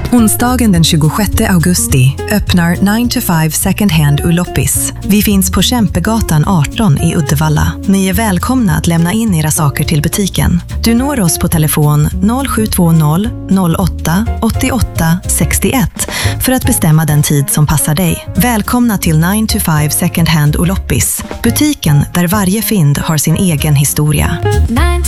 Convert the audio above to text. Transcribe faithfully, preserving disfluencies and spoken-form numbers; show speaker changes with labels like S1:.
S1: Onsdagen den tjugosjätte augusti öppnar nine to five Second Hand Uloppis. Vi finns på Kämpegatan arton i Uddevalla. Ni är välkomna att lämna in era saker till butiken. Du når oss på telefon noll sju två noll noll åtta åtta åtta sex ett för att bestämma den tid som passar dig. Välkomna till nine to five Second Hand Uloppis. Butiken där varje fynd har sin egen historia.